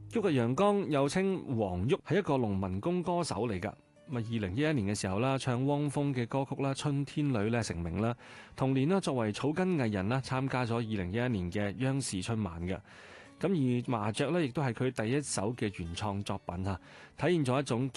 旭日陽剛又稱黃旭，係一個農民工歌手嚟㗎。2011年嘅時候啦，唱汪峰嘅歌曲啦《春天裏》咧成名啦。同年啦，作為草根藝人啦，參加咗2011年嘅央視春晚嘅。咁而麻雀咧，亦都係佢第一首嘅原創作品啊，體現咗一種